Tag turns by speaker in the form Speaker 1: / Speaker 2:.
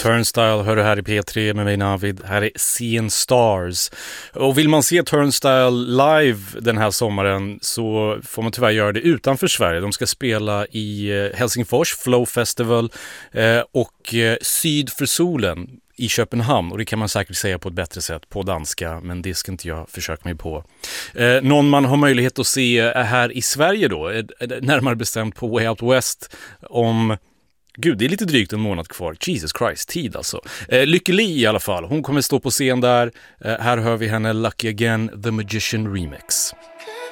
Speaker 1: Turnstile hör du här i P3 med mig Navid. Här är Seeing Stars. Och vill man se Turnstile live den här sommaren så får man tyvärr göra det utanför Sverige. De ska spela i Helsingfors, Flow Festival och Syd för solen i Köpenhamn. Och det kan man säkert säga på ett bättre sätt på danska, men det ska inte jag försöka mig på. Någon man har möjlighet att se här i Sverige då, närmare bestämt på Way Out West om... Gud, det är lite drygt en månad kvar. Jesus Christ, tid alltså. Lykke Li i alla fall. Hon kommer stå på scen där. Här hör vi henne Lucky Again, The Magician Remix.